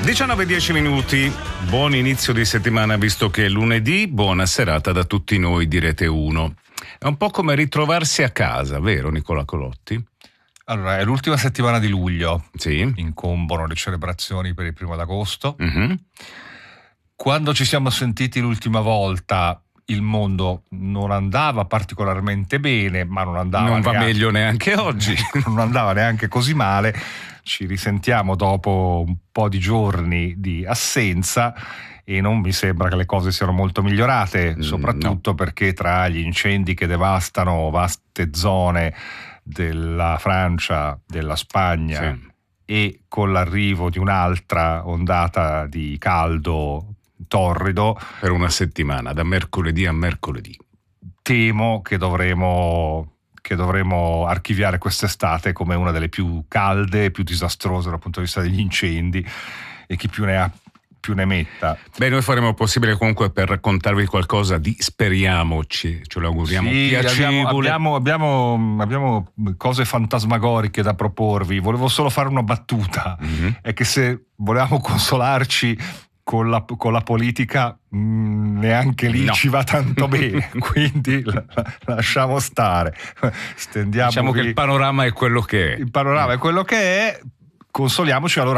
19:10, buon inizio di settimana visto che è lunedì, buona serata da tutti noi di Rete 1. È un po' come ritrovarsi a casa, vero Nicola Colotti? Allora, è l'ultima settimana di luglio, Sì. incombono le celebrazioni per il 1° Mhm. Quando ci siamo sentiti l'ultima volta il mondo non andava particolarmente bene, ma non va meglio neanche oggi. non andava neanche così male. Ci risentiamo dopo un po' di giorni di assenza e non mi sembra che le cose siano molto migliorate, soprattutto perché tra gli incendi che devastano vaste zone della Francia, della Spagna, Sì. e con l'arrivo di un'altra ondata di caldo torrido, Per una settimana, da mercoledì a mercoledì. temo che dovremo archiviare quest'estate come una delle più calde e più disastrose dal punto di vista degli incendi, e chi più ne ha più ne metta. Beh, noi faremo il possibile comunque per raccontarvi qualcosa di, speriamoci, ce lo auguriamo, Sì, piacevole. abbiamo cose fantasmagoriche da proporvi. Volevo solo fare una battuta, è che se volevamo consolarci con la politica, neanche lì No. ci va tanto bene, quindi lasciamo stare. Stendiamovi. Diciamo che il panorama è quello che è. Il panorama è quello che è, consoliamoci allora